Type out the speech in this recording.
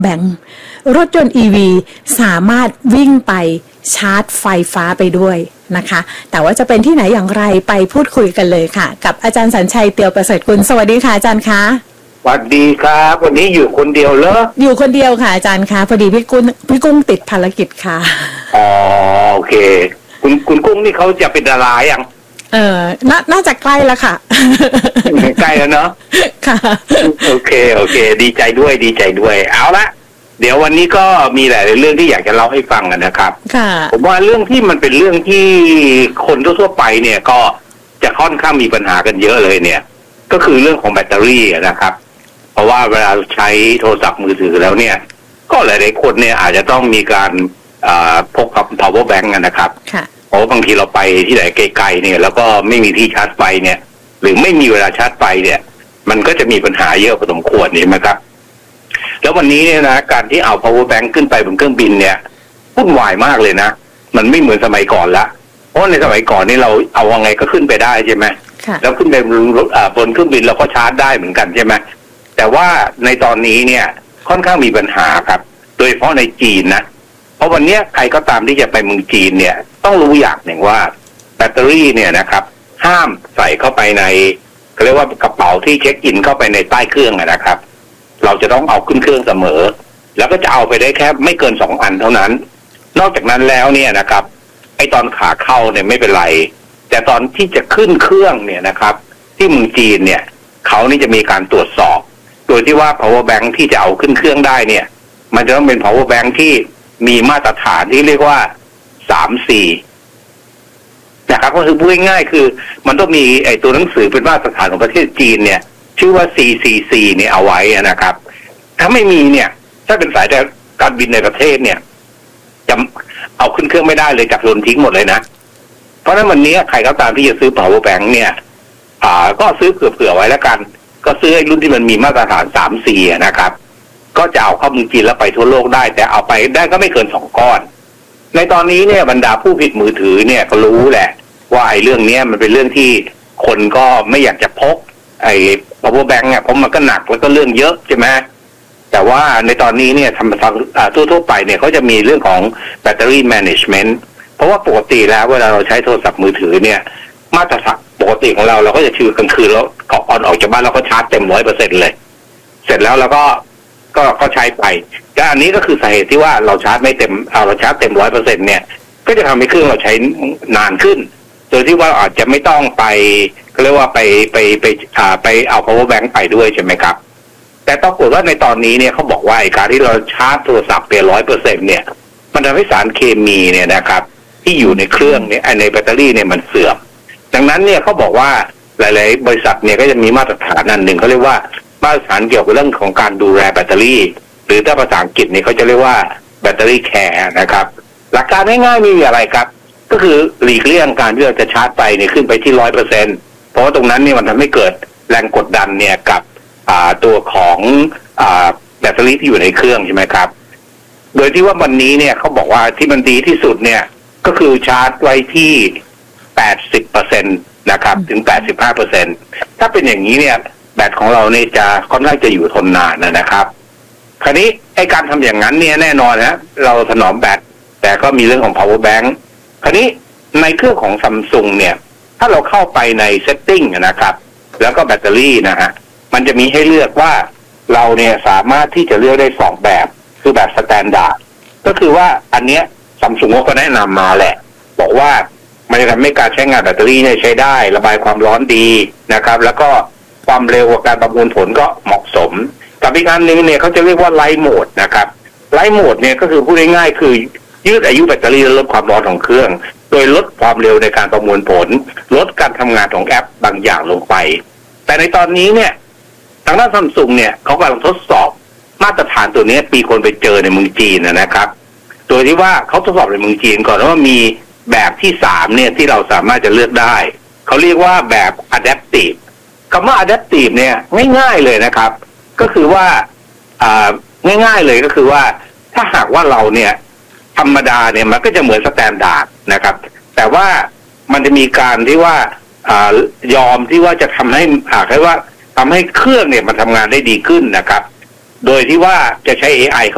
แบงค์รถยนต์ EV สามารถวิ่งไปชาร์จไฟฟ้าไปด้วยนะคะแต่ว่าจะเป็นที่ไหนอย่างไรไปพูดคุยกันเลยค่ะกับอาจารย์สัญชัยเตียวประเสริฐกุลสวัสดีค่ะอาจารย์คะสวัสดีครับวันนี้อยู่คนเดียวเหรออยู่คนเดียวค่ะอาจารย์คะพอดีพี่กุ้งติดภารกิจค่ะอ๋อโอเคคุณกุ้งนี่เขาจะเป็นดาราอย่างน่าจะใกล้แล้วค่ะใกล้แล้วเนาะค่ะโอเคดีใจด้วยเอาละเดี๋ยววันนี้ก็มีหลายเรื่องที่อยากจะเล่าให้ฟังกันนะครับค่ะผมว่าเรื่องที่มันเป็นเรื่องที่คนทั่วไปเนี่ยก็จะค่อนข้างมีปัญหากันเยอะเลยเนี่ยก็คือเรื่องของแบตเตอรี่นะครับเพราะว่าเวลาใช้โทรศัพท์มือถือแล้วเนี่ยก็หลายๆคนเนี่ยอาจจะต้องมีการพกกับ power bank นะครับเพราะบางทีเราไปที่ไหนไกลๆเนี่ยแล้วก็ไม่มีที่ชาร์จไฟเนี่ยหรือไม่มีเวลาชาร์จไฟเนี่ยมันก็จะมีปัญหาเยอะพอสมควรนี่นะครับแล้ววันนี้เนี่ยนะการที่เอา power bank ขึ้นไปบนเครื่องบินเนี่ยวุ่นวายมากเลยนะมันไม่เหมือนสมัยก่อนละเพราะในสมัยก่อนนี่เราเอาไงก็ขึ้นไปได้ใช่ไหมแล้วขึ้นไปบนเครื่องบินเราก็ชาร์จได้เหมือนกันใช่ไหมแต่ว่าในตอนนี้เนี่ยค่อนข้างมีปัญหาครับโดยเฉพาะในจีนนะเพราะวันนี้ใครก็ตามที่จะไปเมืองจีนเนี่ยต้องรู้อย่างหนึ่งว่าแบตเตอรี่เนี่ยนะครับห้ามใส่เข้าไปในเรียกว่ากระเป๋าที่เช็คอินเข้าไปในใต้เครื่องนะครับเราจะต้องเอาขึ้นเครื่องเสมอแล้วก็จะเอาไปได้แค่ไม่เกิน2 อันเท่านั้นนอกจากนั้นแล้วเนี่ยนะครับไอตอนขาเข้าเนี่ยไม่เป็นไรแต่ตอนที่จะขึ้นเครื่องเนี่ยนะครับที่เมืองจีนเนี่ยเขานี่จะมีการตรวจสอบโดยที่ว่า power bank ที่จะเอาขึ้นเครื่องได้เนี่ยมันจะต้องเป็น power bank ที่มีมาตรฐานที่เรียกว่า 3C นะครับก็คือพูดง่ายๆคือมันต้องมีไอตัวหนังสือเป็นมาตรฐานของประเทศจีนเนี่ยชื่อว่า CCC เนี่ยเอาไว้นะครับถ้าไม่มีเนี่ยถ้าเป็นสายการบินในประเทศเนี่ยจะเอาขึ้นเครื่องไม่ได้เลยจับโยนทิ้งหมดเลยนะเพราะฉะนั้นวันนี้ใครก็ตามที่จะซื้อ power bank เนี่ยก็ซื้อเผื่อไว้แล้วกันก็ซื้อไอ้รุ่นที่มันมีมาตรฐาน 3C นะครับก็จะเอาเข้าเมืองจีนแล้วไปทั่วโลกได้แต่เอาไปได้ก็ไม่เกิน2 ก้อนในตอนนี้เนี่ยบรรดาผู้ผลิตมือถือเนี่ยก็รู้แหละว่าไอ้เรื่องนี้มันเป็นเรื่องที่คนก็ไม่อยากจะพกไอ้ power bank เนี่ยเพราะมันก็หนักแล้วก็เรื่องเยอะใช่ไหมแต่ว่าในตอนนี้เนี่ยทั่วไปเนี่ยเขาจะมีเรื่องของ battery management เพราะว่าปกติแล้วเวลาเราใช้โทรศัพท์มือถือเนี่ยมาตรฐานปกติของเราก็จะชื่อกลางคืนแล้วก่อนออกจากบ้านเราก็ชาร์จเต็ม 100% เลยเสร็จแล้วเราก็ใช้ไปแต่อันนี้ก็คือสาเหตุที่ว่าเราชาร์จไม่เต็มเราชาร์จเต็ม 100% เนี่ยก็จะทำให้เครื่องเราใช้นานขึ้นโดยที่ว่าอาจจะไม่ต้องไปเรียกว่าไปเอา power bank ไปด้วยใช่ไหมครับแต่ปรากฏว่าในตอนนี้เนี่ยเขาบอกว่าการที่เราชาร์จโทรศัพท์ไป 100% เนี่ยมันทำให้สารเคมีเนี่ยนะครับที่อยู่ในเครื่องเนี่ยในแบตเตอรี่เนี่ยมันเสื่อมดังนั้นเนี่ยเขาบอกว่าหลายๆบริษัทเนี่ยก็จะมีมาตรฐานอันหนึ่งเขาเรียกว่ามาตรฐานเกี่ยวกับเรื่องของการดูแลแบตเตอรี่หรือถ้าภาษาอังกฤษเนี่ยเขาจะเรียกว่าแบตเตอรี่แคร์นะครับหลักการง่ายๆไม่มีอะไรครับก็คือหลีกเลี่ยงการที่เราจะชาร์จไปเนี่ยขึ้นไปที่ 100% เพราะว่าตรงนั้นเนี่ยมันทำให้เกิดแรงกดดันเนี่ยกับตัวของแบตเตอรี่ที่อยู่ในเครื่องใช่ไหมครับโดยที่ว่าวันนี้เนี่ยเขาบอกว่าที่มันดีที่สุดเนี่ยก็คือชาร์จไว้ที่ 80% นะครับถึง 85% ถ้าเป็นอย่างนี้เนี่ยแบตของเราเนี่ยจะค่อนข้างจะอยู่ทนนานนะครับคราวนี้ไอ้การทำอย่างนั้นเนี่ยแน่นอนนะเราถนอมแบตแต่ก็มีเรื่องของ power bank คราวนี้ในเครื่องของ Samsung เนี่ยถ้าเราเข้าไปใน setting นะครับแล้วก็แบตเตอรี่นะฮะมันจะมีให้เลือกว่าเราเนี่ยสามารถที่จะเลือกได้2 แบบคือแบบ standard ก็คือว่าอันเนี้ย Samsung ก็แนะนำมาแหละบอกว่ามันจะทำให้การใช้งานแบตเตอรี่เนี่ยใช้ได้ระบายความร้อนดีนะครับแล้วก็ความเร็วกับการประมวลผลก็เหมาะสมกับอีกอันนึงเนี่ยเขาจะเรียกว่าไลท์โหมดนะครับไลท์โหมดเนี่ยก็คือพูดง่ายๆคือยืดอายุแบตเตอรี่และลดความร้อนของเครื่องโดยลดความเร็วในการประมวลผลลดการทำงานของแอปบางอย่างลงไปแต่ในตอนนี้เนี่ยทางด้าน Samsung เนี่ยเขากำลังทดสอบมาตรฐานตัวนี้ปีคนไปเจอในเมืองจีนนะครับโดยที่ว่าเขาทดสอบในเมืองจีนก่อนว่ามีแบบที่3เนี่ยที่เราสามารถจะเลือกได้เขาเรียกว่าแบบ adaptive คำว่า adaptive เนี่ยง่ายๆเลยนะครับก็คือว่าง่ายๆเลยก็คือว่าถ้าหากว่าเราเนี่ยธรรมดาเนี่ยมันก็จะเหมือนสแตนดาร์ดนะครับแต่ว่ามันจะมีการที่ว่ายอมที่ว่าจะทำให้เรียกว่าทำให้เครื่องเนี่ยมันทำงานได้ดีขึ้นนะครับโดยที่ว่าจะใช้ AI เข้า